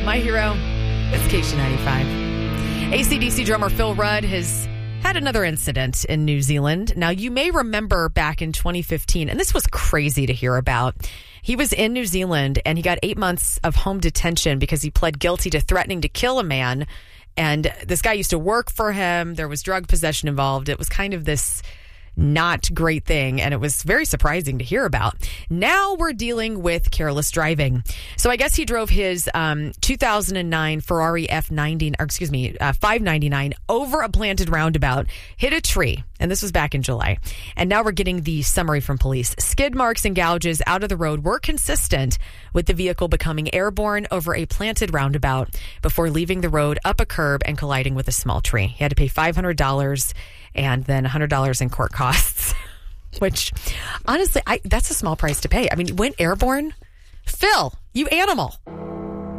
My Hero. It's KC95. AC/DC drummer Phil Rudd has had another incident in New Zealand. Now, you may remember back in 2015, and this was crazy to hear about. He was in New Zealand, and he got 8 months of home detention because he pled guilty to threatening to kill a man. And this guy used to work for him. There was drug possession involved. It was kind of this not great thing, and it was very surprising to hear about. Now we're dealing with careless driving. So I guess he drove his 2009 Ferrari 599 over a planted roundabout, hit a tree, and this was back in July. And now we're getting the summary from police. Skid marks and gouges out of the road were consistent with the vehicle becoming airborne over a planted roundabout before leaving the road up a curb and colliding with a small tree. He had to pay $500 and then $100 in court costs, which honestly, that's a small price to pay. I mean, went airborne. Phil, you animal.